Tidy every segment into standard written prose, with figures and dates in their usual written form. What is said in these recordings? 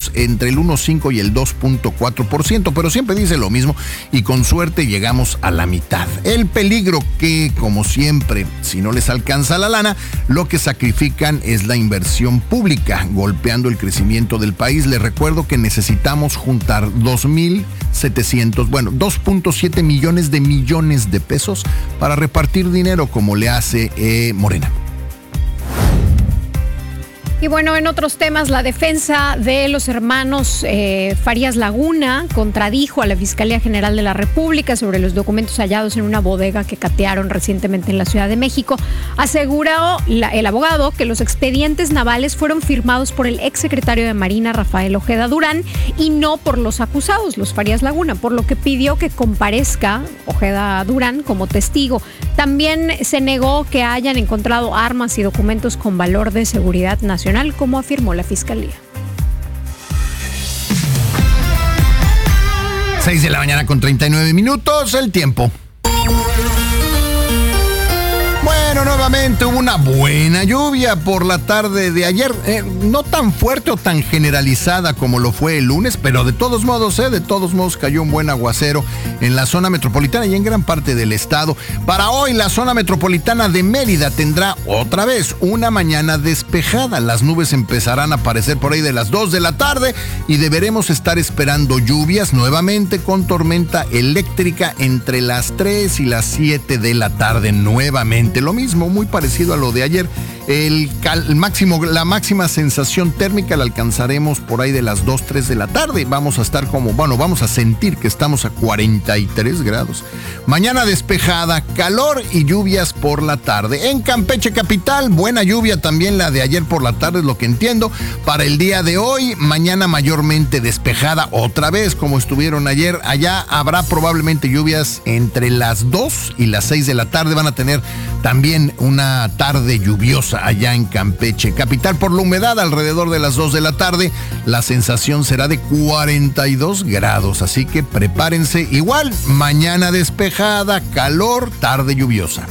grados, entre el 1.5 y el 2.4%, pero siempre dice lo mismo y con suerte llegamos a la mitad. El peligro que, como siempre, si no les alcanza la lana, lo que sacrifican es la inversión pública, golpeando el crecimiento del país. Les recuerdo que necesitamos juntar 2.700, 2.7 millones de pesos para repartir dinero como le hace Morena. Y bueno, en otros temas, la defensa de los hermanos Farías Laguna contradijo a la Fiscalía General de la República sobre los documentos hallados en una bodega que catearon recientemente en la Ciudad de México. Aseguró el abogado que los expedientes navales fueron firmados por el exsecretario de Marina, Rafael Ojeda Durán, y no por los acusados, los Farías Laguna, por lo que pidió que comparezca Ojeda Durán como testigo. También se negó que hayan encontrado armas y documentos con valor de seguridad nacional, como afirmó la Fiscalía. 6 de la mañana con 39 minutos, el tiempo. Bueno, nuevamente hubo una buena lluvia por la tarde de ayer, no tan fuerte o tan generalizada como lo fue el lunes, pero de todos modos cayó un buen aguacero en la zona metropolitana y en gran parte del estado. Para hoy la zona metropolitana de Mérida tendrá otra vez una mañana despejada. Las nubes empezarán a aparecer por ahí de las 2 de la tarde y deberemos estar esperando lluvias nuevamente con tormenta eléctrica entre las 3 y las 7 de la tarde nuevamente. Lo mismo, muy parecido a lo de ayer. La máxima sensación térmica la alcanzaremos por ahí de las 2, 3 de la tarde. Vamos a sentir que estamos a 43 grados. Mañana despejada, calor y lluvias por la tarde. En Campeche capital, buena lluvia también la de ayer por la tarde, es lo que entiendo. Para el día de hoy, mañana mayormente despejada otra vez como estuvieron ayer. Allá habrá probablemente lluvias entre las 2 y las 6 de la tarde. Van a tener también una tarde lluviosa allá en Campeche capital. Por la humedad, alrededor de las 2 de la tarde, la sensación será de 42 grados. Así que prepárense. Igual, mañana despejada, calor, tarde lluviosa.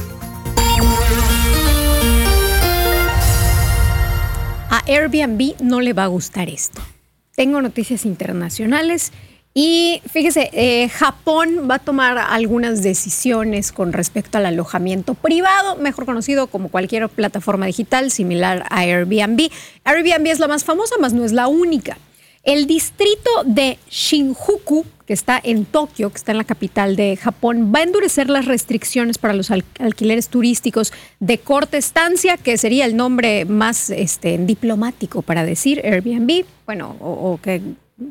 A Airbnb no le va a gustar esto. Tengo noticias internacionales. Y fíjese, Japón va a tomar algunas decisiones con respecto al alojamiento privado, mejor conocido como cualquier plataforma digital similar a Airbnb. Airbnb es la más famosa, mas no es la única. El distrito de Shinjuku, que está en Tokio, que está en la capital de Japón, va a endurecer las restricciones para los alquileres turísticos de corta estancia, que sería el nombre más diplomático para decir Airbnb, bueno, o que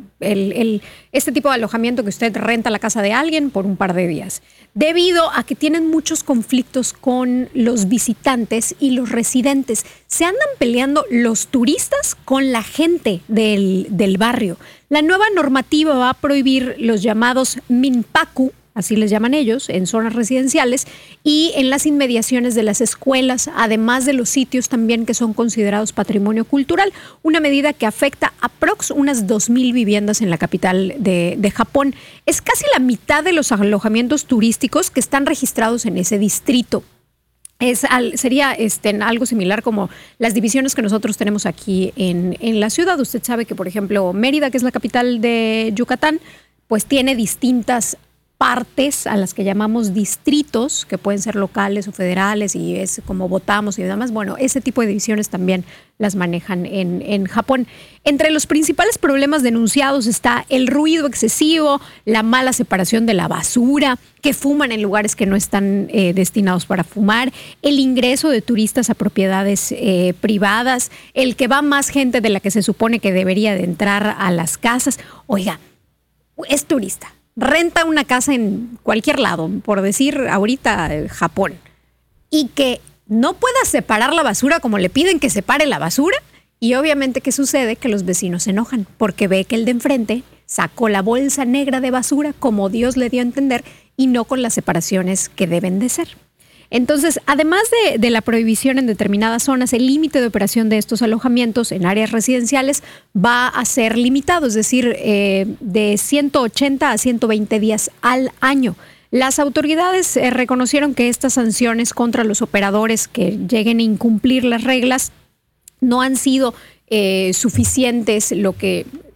este tipo de alojamiento que usted renta la casa de alguien por un par de días, debido a que tienen muchos conflictos con los visitantes y los residentes. Se andan peleando los turistas con la gente del barrio. La nueva normativa va a prohibir los llamados minpaku, así les llaman ellos, en zonas residenciales y en las inmediaciones de las escuelas, además de los sitios también que son considerados patrimonio cultural, una medida que afecta a unas 2,000 viviendas en la capital de Japón. Es casi la mitad de los alojamientos turísticos que están registrados en ese distrito. Sería algo similar como las divisiones que nosotros tenemos aquí en la ciudad. Usted sabe que, por ejemplo, Mérida, que es la capital de Yucatán, pues tiene distintas partes a las que llamamos distritos, que pueden ser locales o federales, y es como votamos y demás. Bueno, ese tipo de divisiones también las manejan en Japón. Entre los principales problemas denunciados está el ruido excesivo, la mala separación de la basura, que fuman en lugares que no están destinados para fumar, el ingreso de turistas a propiedades privadas, el que va más gente de la que se supone que debería de entrar a las casas. Oiga, es turista, renta una casa en cualquier lado, por decir ahorita Japón, y que no pueda separar la basura como le piden que separe la basura. Y obviamente, ¿qué sucede? Que los vecinos se enojan porque ve que el de enfrente sacó la bolsa negra de basura como Dios le dio a entender y no con las separaciones que deben de ser. Entonces, además de la prohibición en determinadas zonas, el límite de operación de estos alojamientos en áreas residenciales va a ser limitado, es decir, de 180 a 120 días al año. Las autoridades reconocieron que estas sanciones contra los operadores que lleguen a incumplir las reglas no han sido suficientes, lo que